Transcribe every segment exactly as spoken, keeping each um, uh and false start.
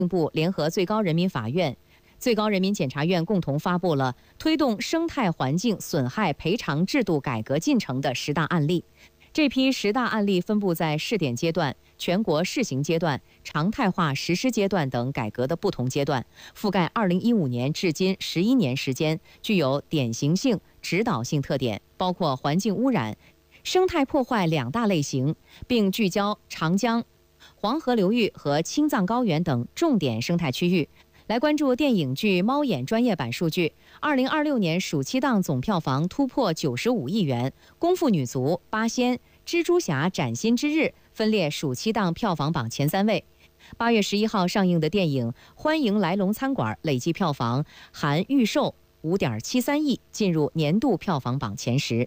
部联合最高人民法院、最高人民检察院共同发布了推动生态环境损害赔偿制度改革进程的十大案例。这批十大案例分布在试点阶段、全国试行阶段、常态化实施阶段等改革的不同阶段，覆盖二零一五年至今十一年时间，具有典型性、指导性特点，包括环境污染、生态破坏两大类型，并聚焦长江、黄河流域和青藏高原等重点生态区域。来关注电影剧《猫眼》专业版数据，二零二六年暑期档总票房突破九十五亿元，《功夫女足》、《八仙》、《蜘蛛侠：崭新之日》分列暑期档票房榜前三位。八月十一号上映的电影《欢迎来龙餐馆》累计票房含预售五点七三亿，进入年度票房榜前十。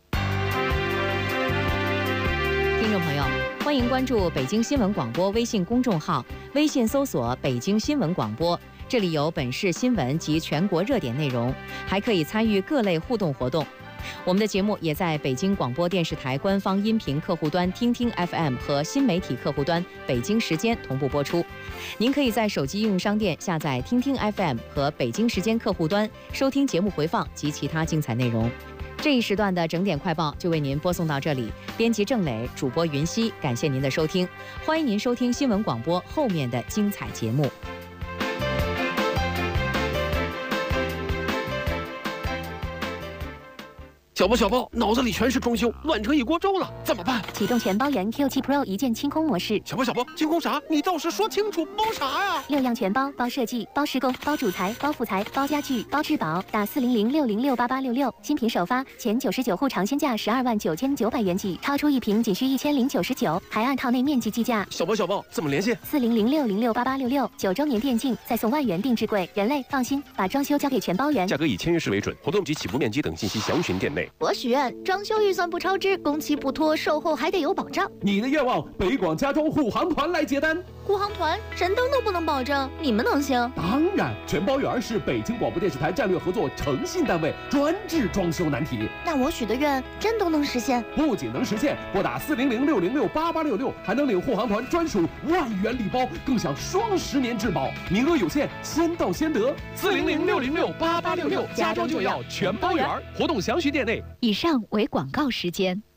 听众朋友，欢迎关注北京新闻广播微信公众号，微信搜索“北京新闻广播”，这里有本市新闻及全国热点内容，还可以参与各类互动活动。我们的节目也在北京广播电视台官方音频客户端听听 F M 和新媒体客户端北京时间同步播出。您可以在手机应用商店下载听听 F M 和北京时间客户端，收听节目回放及其他精彩内容。这一时段的整点快报就为您播送到这里，编辑郑磊，主播云溪，感谢您的收听，欢迎您收听新闻广播后面的精彩节目。 小包小包，脑子里全是装修，乱成一锅粥了，怎么办？ 启动全包原 Q 七 Pro 一键清空模式。 小包小包，清空啥？你倒是说清楚，包啥呀？ 六样全包，包设计，包施工，包主材，包副材，包家具，包质保。打四零零六零六八八六六，新品首发，前九十九户尝鲜价十二万九千九百元起，超出一瓶仅需一千零九十九，还按套内面积计价。 小包小包，怎么联系？ 四零零六零六八八六六，九周年电竞，再送万元定制柜。人类放心，把装修交给全包原。 价格以签约时为准，活动及起步面积等信息详询店内。 我许愿。装修预算不超支，工期不拖，售后还得有保障。 你的愿望，北广家装护航团来接单。 护航团神灯都不能保证，你们能行？ 当然，全包圆是北京广播电视台战略合作诚信单位，专治装修难题。 那我许的愿真都能实现？ 不仅能实现，拨打四零零六零六八八六六，还能领护航团专属万元礼包，更享双十年质保，名额有限，先到先得。 四零零六零六八八六六，家装就要全包圆。活动详询店内。 以上为广告时间。